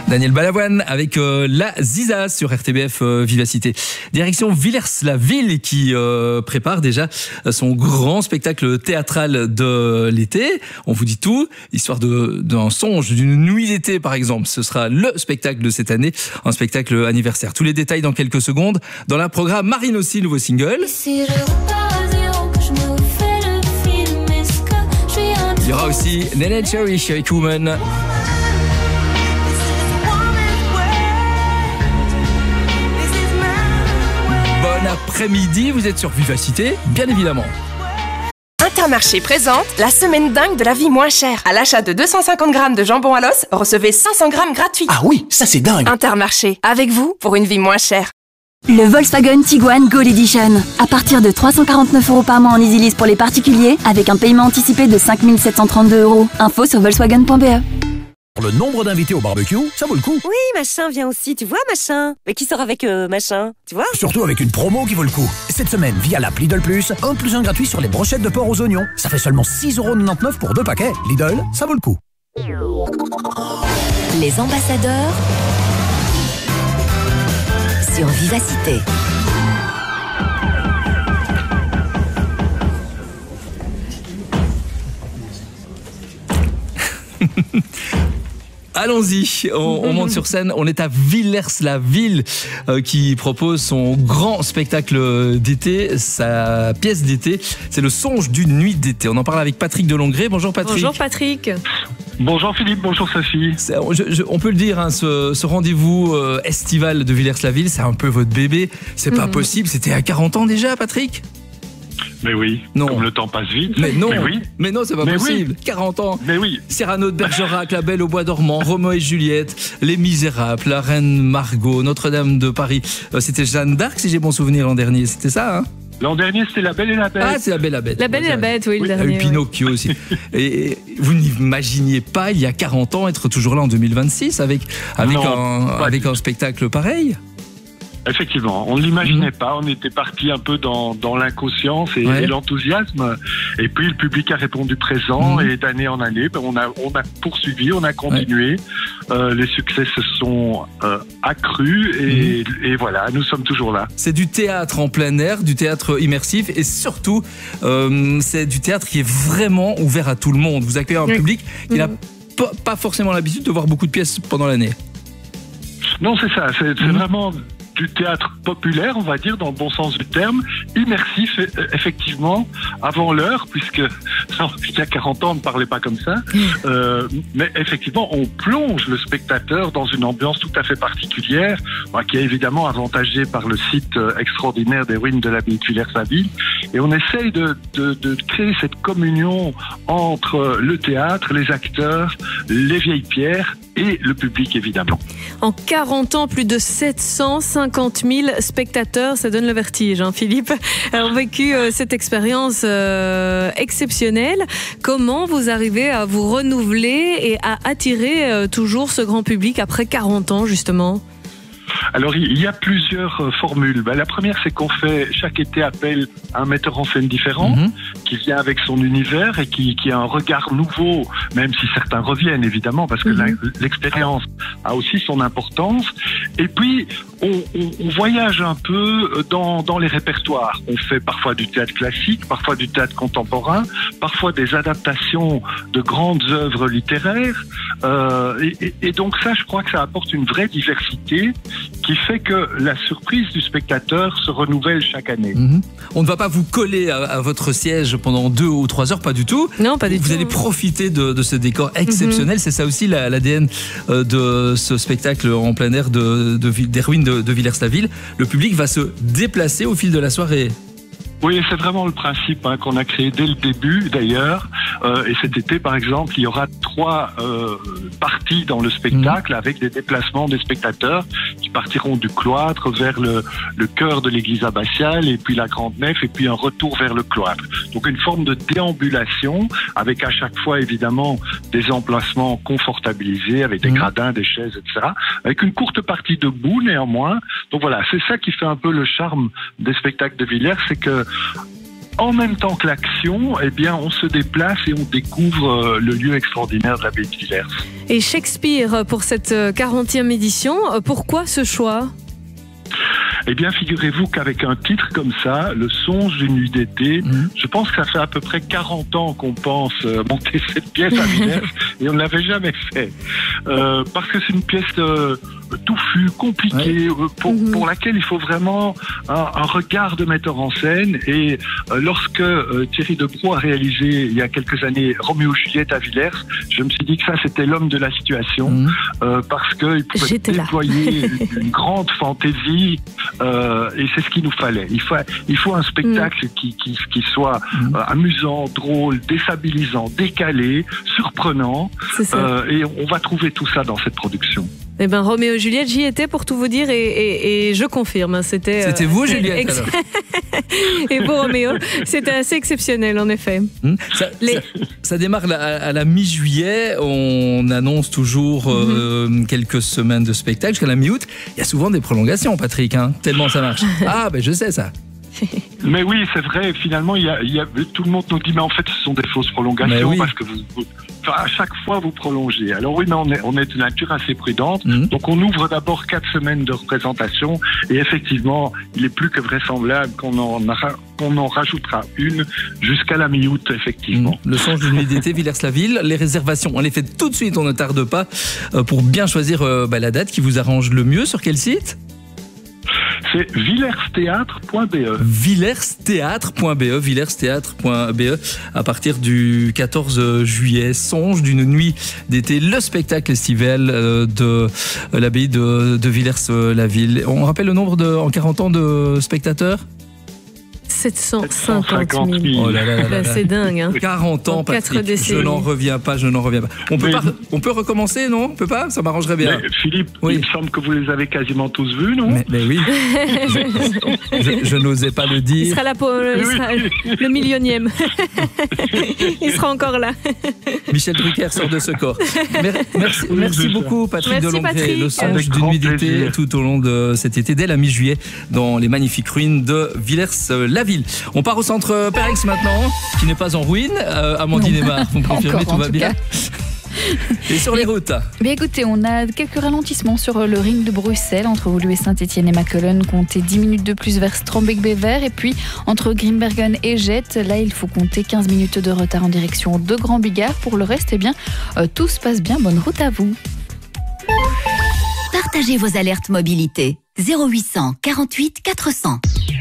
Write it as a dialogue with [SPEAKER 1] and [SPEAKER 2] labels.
[SPEAKER 1] Daniel Balavoine avec la Ziza sur RTBF Vivacité. Direction Villers-la-Ville qui prépare déjà son grand spectacle théâtral de l'été. On vous dit tout, histoire d'un songe, d'une nuit d'été par exemple. Ce sera le spectacle de cette année, un spectacle anniversaire. Tous les détails dans quelques secondes. Dans la programme, Marine aussi, nouveau single. Il y aura aussi Nene Cherry avec Woman. Bon après-midi, vous êtes sur Vivacité, bien évidemment.
[SPEAKER 2] Intermarché présente la semaine dingue de la vie moins chère. À l'achat de 250 grammes de jambon à l'os, recevez 500 grammes gratuits.
[SPEAKER 3] Ah oui, ça c'est dingue.
[SPEAKER 2] Intermarché, avec vous pour une vie moins chère.
[SPEAKER 4] Le Volkswagen Tiguan Gold Edition. À partir de 349 € par mois en EasyLease pour les particuliers, avec un paiement anticipé de 5 732 €. Info sur volkswagen.be.
[SPEAKER 3] Le nombre d'invités au barbecue, ça vaut le coup.
[SPEAKER 5] Oui, machin vient aussi, tu vois, machin. Mais qui sort avec machin, tu vois?
[SPEAKER 3] Surtout avec une promo qui vaut le coup. Cette semaine, via l'app Lidl Plus, 1 + 1 gratuit sur les brochettes de porc aux oignons. Ça fait seulement 6,99 € pour 2 paquets. Lidl, ça vaut le coup.
[SPEAKER 6] Les ambassadeurs sur Vivacité.
[SPEAKER 1] Allons-y, on monte sur scène. On est à Villers-la-Ville qui propose son grand spectacle d'été, sa pièce d'été. C'est le songe d'une nuit d'été. On en parle avec Patrick Delongré. Bonjour Patrick.
[SPEAKER 7] Bonjour Patrick.
[SPEAKER 8] Bonjour Philippe, bonjour Sophie.
[SPEAKER 1] On peut le dire, hein, ce rendez-vous estival de Villers-la-Ville, c'est un peu votre bébé. C'est pas possible, c'était à 40 ans déjà Patrick?
[SPEAKER 8] Mais oui,
[SPEAKER 1] non.
[SPEAKER 8] Comme le temps passe vite.
[SPEAKER 1] Mais non,
[SPEAKER 8] oui.
[SPEAKER 1] Mais non, c'est pas possible. Oui. 40 ans.
[SPEAKER 8] Mais oui.
[SPEAKER 1] Cyrano de Bergerac, La Belle au Bois dormant, Roméo et Juliette, Les Misérables, La Reine Margot, Notre-Dame de Paris. C'était Jeanne d'Arc, si j'ai bon souvenir l'an dernier. C'était ça, hein?
[SPEAKER 8] L'an dernier, c'était La Belle et la Bête.
[SPEAKER 1] Ah, c'est La Belle et la Bête.
[SPEAKER 7] La Belle et la Bête, oui, le dernier.
[SPEAKER 1] Pinocchio aussi. Et vous n'imaginiez pas, il y a 40 ans, être toujours là en 2026 avec un spectacle pareil?
[SPEAKER 8] Effectivement, on ne l'imaginait pas, on était parti un peu dans l'inconscience et l'enthousiasme, et puis le public a répondu présent, et d'année en année, on a poursuivi, on a continué, les succès se sont accrus, et voilà, nous sommes toujours là.
[SPEAKER 1] C'est du théâtre en plein air, du théâtre immersif, et surtout, c'est du théâtre qui est vraiment ouvert à tout le monde. Vous accueillez un public qui n'a pas forcément l'habitude de voir beaucoup de pièces pendant l'année.
[SPEAKER 8] Non, c'est ça, c'est vraiment du théâtre populaire, on va dire, dans le bon sens du terme, immersif, effectivement, avant l'heure, puisque il y a 40 ans, on ne parlait pas comme ça, mais effectivement, on plonge le spectateur dans une ambiance tout à fait particulière, qui est évidemment avantagée par le site extraordinaire des ruines de l'abbaye de Villers-la-Ville, et on essaye de créer cette communion entre le théâtre, les acteurs, les vieilles pierres et le public, évidemment.
[SPEAKER 7] En 40 ans, plus de 750 000 spectateurs, ça donne le vertige, hein, Philippe, ont vécu cette expérience exceptionnelle. Comment vous arrivez à vous renouveler et à attirer toujours ce grand public après 40 ans, justement ?
[SPEAKER 8] Alors, il y a plusieurs formules. La première, c'est qu'on fait chaque été appel à un metteur en scène différent, qui vient avec son univers et qui a un regard nouveau, même si certains reviennent, évidemment, parce que l'expérience a aussi son importance. Et puis, on voyage un peu dans les répertoires. On fait parfois du théâtre classique, parfois du théâtre contemporain, parfois des adaptations de grandes œuvres littéraires. Et donc ça, je crois que ça apporte une vraie diversité qui fait que la surprise du spectateur se renouvelle chaque année.
[SPEAKER 1] On ne va pas vous coller à votre siège pendant 2 ou 3 heures, pas du tout.
[SPEAKER 7] Non, pas du tout.
[SPEAKER 1] Vous allez profiter de ce décor exceptionnel. C'est ça aussi l'ADN de ce spectacle en plein air des ruines de Villers-la-Ville. Le public va se déplacer au fil de la soirée.
[SPEAKER 8] Oui, c'est vraiment le principe qu'on a créé dès le début d'ailleurs. Et cet été, par exemple, il y aura 3 parties dans le spectacle avec des déplacements des spectateurs qui partiront du cloître vers le chœur de l'église abbatiale et puis la grande nef et puis un retour vers le cloître. Donc une forme de déambulation avec à chaque fois évidemment des emplacements confortabilisés avec des gradins, des chaises, etc. Avec une courte partie debout néanmoins. Donc voilà, c'est ça qui fait un peu le charme des spectacles de Villers, c'est que en même temps que l'action, eh bien, on se déplace et on découvre le lieu extraordinaire de l'abbaye de Villers.
[SPEAKER 7] Et Shakespeare, pour cette 40e édition, pourquoi ce choix ?
[SPEAKER 8] Eh bien, figurez-vous qu'avec un titre comme ça, Le songe d'une nuit d'été, je pense que ça fait à peu près 40 ans qu'on pense monter cette pièce à Villers et on ne l'avait jamais fait. Parce que c'est une pièce touffue, compliquée, pour laquelle il faut vraiment un regard de metteur en scène. Et lorsque Thierry Debroux a réalisé il y a quelques années Roméo et Juliette à Villers, je me suis dit que ça c'était l'homme de la situation parce qu'il pouvait déployer une grande fantaisie et c'est ce qu'il nous fallait. Il faut un spectacle qui soit amusant, drôle, déstabilisant, décalé, surprenant et on va trouver tout ça dans cette production.
[SPEAKER 7] Eh ben, Roméo et Juliette, j'y étais pour tout vous dire et je confirme. C'était
[SPEAKER 1] vous, Juliette, alors.
[SPEAKER 7] Et pour Roméo, c'était assez exceptionnel, en effet.
[SPEAKER 1] Ça démarre à la mi-juillet. On annonce toujours quelques semaines de spectacle. Jusqu'à la mi-août, il y a souvent des prolongations, Patrick. Tellement ça marche. Ah, ben je sais ça.
[SPEAKER 8] Mais oui, c'est vrai. Finalement, tout le monde nous dit, mais en fait, ce sont des fausses prolongations parce que à chaque fois, vous prolongez. Alors oui, mais on est de nature assez prudente. Donc, on ouvre d'abord 4 semaines de représentation. Et effectivement, il est plus que vraisemblable qu'on en rajoutera une jusqu'à la mi-août, effectivement.
[SPEAKER 1] Le songe d'une nuit d'été, Villers-la-Ville. Les réservations, on les fait tout de suite, on ne tarde pas, pour bien choisir la date qui vous arrange le mieux. Sur quel site ?
[SPEAKER 8] C'est villersthéâtre.be.
[SPEAKER 1] villersthéâtre.be à partir du 14 juillet. Songe d'une nuit d'été, le spectacle estival de l'abbaye de Villers-la-Ville. On rappelle le nombre en 40 ans de spectateurs ?
[SPEAKER 7] 750 000.
[SPEAKER 1] Oh là là là.
[SPEAKER 7] C'est dingue.
[SPEAKER 1] 40 ans, Patrick. Je n'en reviens pas. On peut recommencer, non ? On peut pas ? Ça m'arrangerait bien.
[SPEAKER 8] Mais Philippe, il me semble que vous les avez quasiment tous vus, non ?
[SPEAKER 1] Mais oui. je n'osais pas le dire.
[SPEAKER 7] Il sera là pour le millionième. Il sera encore là.
[SPEAKER 1] Michel Drucker sort de ce corps. Merci beaucoup, Patrick Delongray. Le songe d'une nuit d'été tout au long de cet été, dès la mi-juillet, dans les magnifiques ruines de Villers-la-Ville. On part au centre Perex maintenant, qui n'est pas en ruine. Amandine Aymar, vous me confirmez, tout va bien ? Et sur les routes ?
[SPEAKER 9] Mais écoutez, on a quelques ralentissements sur le ring de Bruxelles, entre Woluwe Saint-Etienne et Mackelen, comptez 10 minutes de plus vers Strombeek-Bever, et puis entre Grimbergen et Jette, là il faut compter 15 minutes de retard en direction de Grand Bigard. Pour le reste, tout se passe bien, bonne route à vous.
[SPEAKER 6] Partagez vos alertes mobilité 0800 48 400.